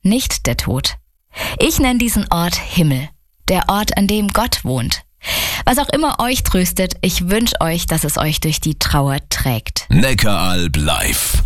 nicht der Tod. Ich nenne diesen Ort Himmel, der Ort, an dem Gott wohnt. Was auch immer euch tröstet, ich wünsche euch, dass es euch durch die Trauer trägt. Neckaralb live.